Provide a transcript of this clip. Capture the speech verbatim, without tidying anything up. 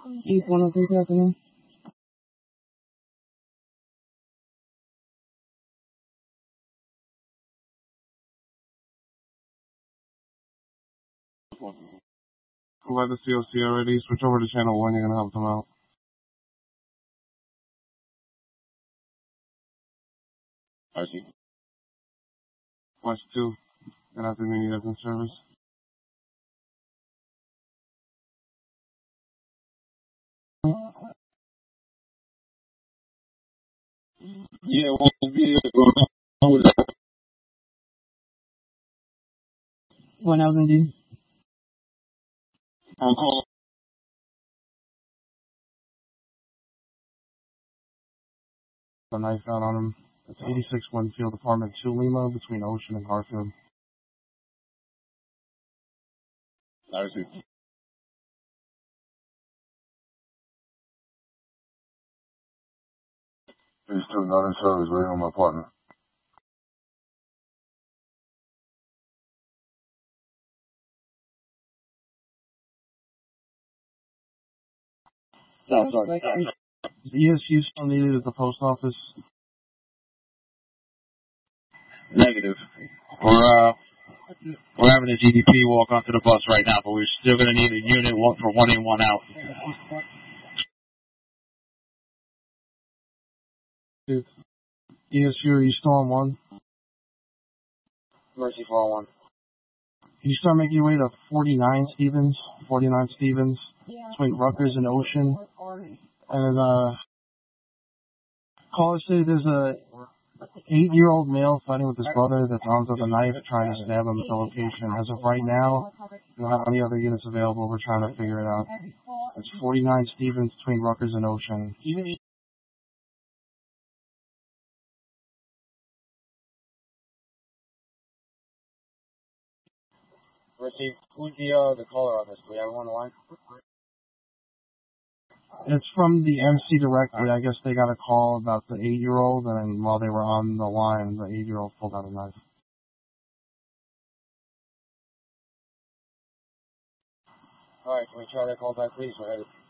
East one oh three, good afternoon. Let the C O C already. Switch over to channel one. You're gonna help them out. I see. West two. Good afternoon. You guys in service? Yeah, what vehicle? What is that? One thousand D. I'm calling. The knife out on him. It's eighty-six Winfield, apartment two Lima, between Ocean and Garfield. I see. He's still not in service. Waiting on my partner. No, sorry. The E S U still needed at the post office. Negative. We're uh, we're having a G D P walk onto the bus right now, but we're still going to need a unit one for one in, one out. Dude. E S U, are you still on one? Mercy four oh one. Can you start making your way to forty-nine Stevens? forty-nine Stevens, between Rutgers and Ocean. And uh, call us say there's a eight-year-old male fighting with his brother that's armed with a knife, trying to stab him at the location. As of right now, we don't have any other units available. We're trying to figure it out. It's forty-nine Stevens, between Rutgers and Ocean. Mercy, who's the, uh, the caller on this? Do we have him on the line? It's from the M C directly. I guess they got a call about the eight-year-old, and while they were on the line, the eight-year-old pulled out a knife. Alright, can we try that call back, please? We're headed.